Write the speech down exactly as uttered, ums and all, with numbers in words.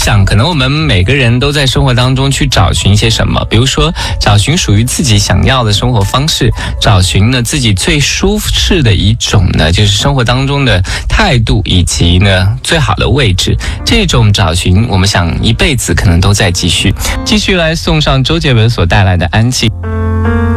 想可能我们每个人都在生活当中去找寻一些什么，比如说找寻属于自己想要的生活方式，找寻呢自己最舒适的一种呢就是生活当中的态度，以及呢最好的位置。这种找寻我们想一辈子可能都在继续继续来送上周杰伦所带来的安静。